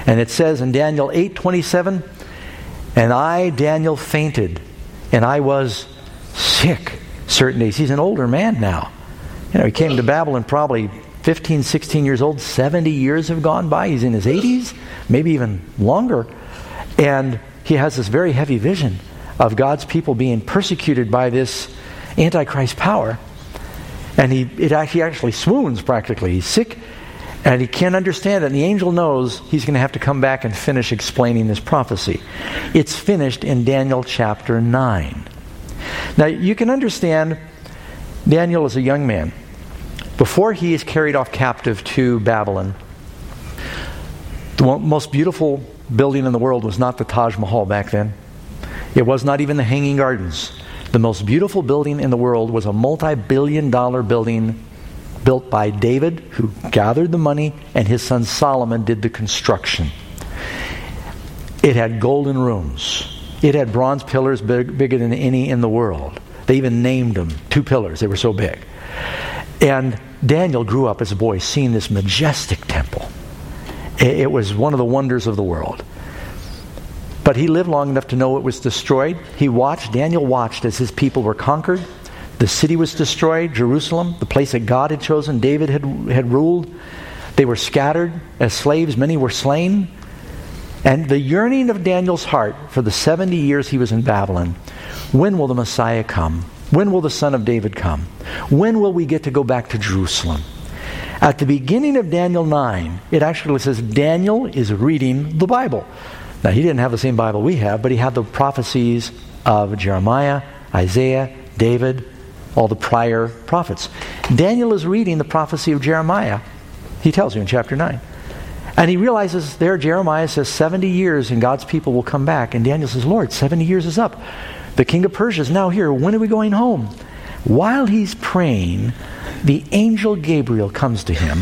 And it says in Daniel 8:27, and I, Daniel, fainted, and I was sick certain days. He's an older man now. He came to Babylon probably 15, 16 years old. 70 years have gone by. He's in his 80s, maybe even longer. And he has this very heavy vision of God's people being persecuted by this Antichrist power. And he actually swoons practically. He's sick and he can't understand it. And the angel knows he's going to have to come back and finish explaining this prophecy. It's finished in Daniel chapter 9. Now you can understand Daniel is a young man. Before he is carried off captive to Babylon, the most beautiful building in the world was not the Taj Mahal back then. It was not even the Hanging Gardens. The most beautiful building in the world was a multi-billion-dollar building built by David, who gathered the money, and his son Solomon did the construction. It had golden rooms. It had bronze pillars bigger than any in the world. They even named them 2 pillars. They were so big. And Daniel grew up as a boy seeing this majestic temple. It was one of the wonders of the world. But he lived long enough to know it was destroyed. Daniel watched as his people were conquered. The city was destroyed, Jerusalem, the place that God had chosen, David had ruled. They were scattered as slaves. Many were slain. And the yearning of Daniel's heart for the 70 years he was in Babylon, when will the Messiah come? When will the Son of David come? When will we get to go back to Jerusalem? At the beginning of Daniel 9, it actually says Daniel is reading the Bible. Now, he didn't have the same Bible we have, but he had the prophecies of Jeremiah, Isaiah, David, all the prior prophets. Daniel is reading the prophecy of Jeremiah. He tells you in chapter 9. And he realizes there Jeremiah says 70 years and God's people will come back. And Daniel says, Lord, 70 years is up. The king of Persia is now here. When are we going home? While he's praying, the angel Gabriel comes to him.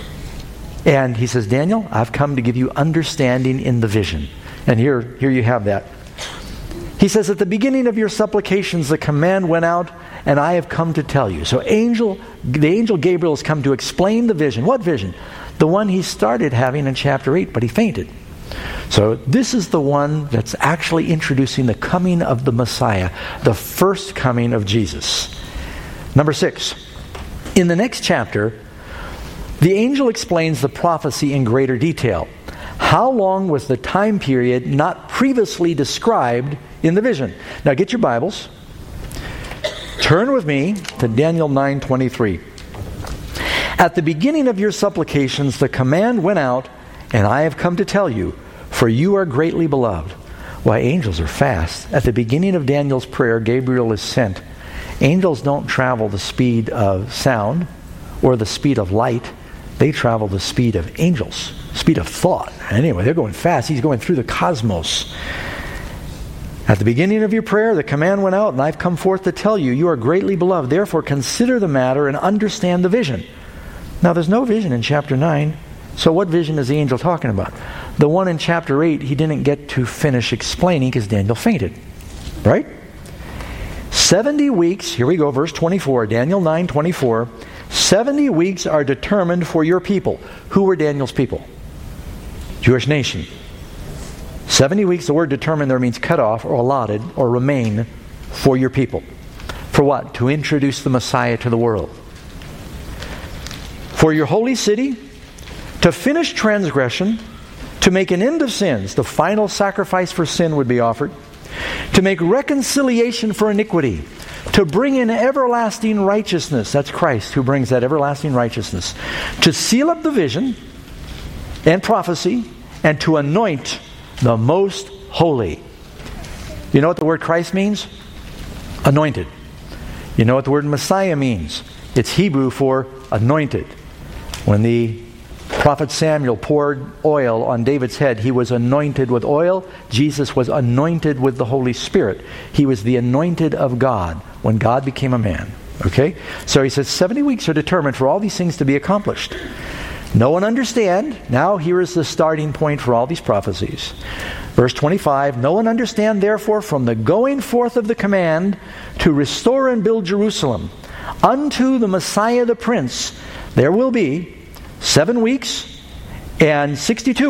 And he says, Daniel, I've come to give you understanding in the vision. And here you have that. He says, at the beginning of your supplications, the command went out, and I have come to tell you. So the angel Gabriel has come to explain the vision. What vision? The one he started having in chapter 8, but he fainted. So this is the one that's actually introducing the coming of the Messiah, the first coming of Jesus. Number 6. In the next chapter, the angel explains the prophecy in greater detail. How long was the time period not previously described in the vision? Now get your Bibles. Turn with me to Daniel 9:23. At the beginning of your supplications, the command went out, and I have come to tell you, for you are greatly beloved. Why, angels are fast. At the beginning of Daniel's prayer, Gabriel is sent. Angels don't travel the speed of sound or the speed of light. They travel the speed of angels, speed of thought. Anyway, they're going fast. He's going through the cosmos. At the beginning of your prayer, the command went out, and I've come forth to tell you, you are greatly beloved. Therefore, consider the matter and understand the vision. Now, there's no vision in chapter 9. So what vision is the angel talking about? The one in chapter 8, he didn't get to finish explaining because Daniel fainted. Right? 70 weeks, here we go, verse 24, Daniel 9:24. 70 weeks are determined for your people. Who were Daniel's people? Jewish nation. 70 weeks, the word determined there means cut off or allotted or remain for your people. For what? To introduce the Messiah to the world. For your holy city, to finish transgression, to make an end of sins, the final sacrifice for sin would be offered, to make reconciliation for iniquity, to bring in everlasting righteousness, that's Christ who brings that everlasting righteousness, to seal up the vision and prophecy, and to anoint the most holy. You know what the word Christ means? Anointed. You know what the word Messiah means? It's Hebrew for anointed. When the prophet Samuel poured oil on David's head, he was anointed with oil. Jesus was anointed with the Holy Spirit. He was the anointed of God when God became a man. Okay? So he says 70 weeks are determined for all these things to be accomplished. No one understand. Now here is the starting point for all these prophecies. Verse 25, no one understand therefore from the going forth of the command to restore and build Jerusalem unto the Messiah the Prince, there will be 7 weeks and 62